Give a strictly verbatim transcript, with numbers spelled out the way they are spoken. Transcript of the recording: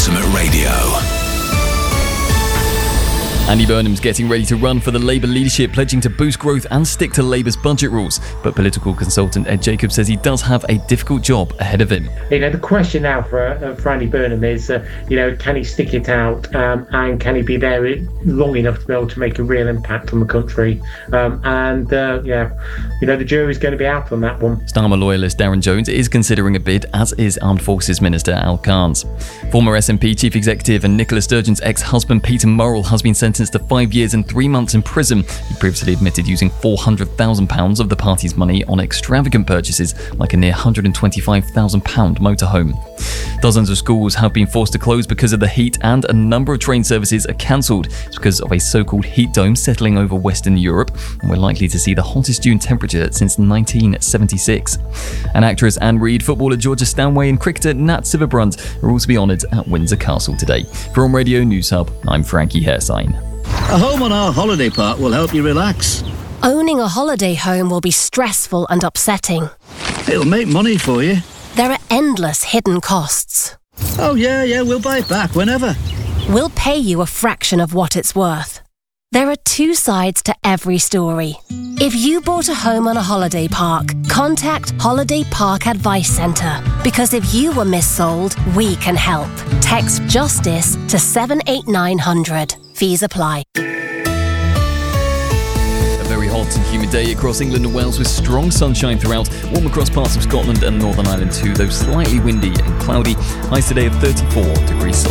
Ultimate Radio. Andy Burnham's getting ready to run for the Labour leadership, pledging to boost growth and stick to Labour's budget rules. But political consultant Ed Jacobs says he does have a difficult job ahead of him. You know, the question now for, uh, for Andy Burnham is, uh, you know, can he stick it out um, and can he be there long enough to be able to make a real impact on the country? Um, and, uh, yeah, you know, the jury's going to be out on that one. Starmer loyalist Darren Jones is considering a bid, as is Armed Forces Minister Al Carnes. Former S N P Chief Executive and Nicola Sturgeon's ex-husband Peter Murrell has been sentenced to five years and three months in prison. He previously admitted using four hundred thousand pounds of the party's money on extravagant purchases, like a near one hundred twenty-five thousand pounds motorhome. Dozens of schools have been forced to close because of the heat, and a number of train services are cancelled. It's because of a so-called heat dome settling over Western Europe, and we're likely to see the hottest June temperature since nineteen seventy-six. And actress Anne Reid, footballer Georgia Stanway and cricketer Nat Sciver-Brunt are all to be honoured at Windsor Castle today. From Radio News Hub, I'm Frankie Hairsign. A home on our holiday park will help you relax. Owning a holiday home will be stressful and upsetting. It'll make money for you. There are endless hidden costs. Oh yeah, yeah, we'll buy it back whenever. We'll pay you a fraction of what it's worth. There are two sides to every story. If you bought a home on a holiday park, contact Holiday Park Advice Centre. Because if you were missold, we can help. Text JUSTICE to seven eight nine hundred. Fees apply. A very hot and humid day across England and Wales with strong sunshine throughout. Warm across parts of Scotland and Northern Ireland too, though slightly windy and cloudy. Highs today of thirty-four degrees Celsius.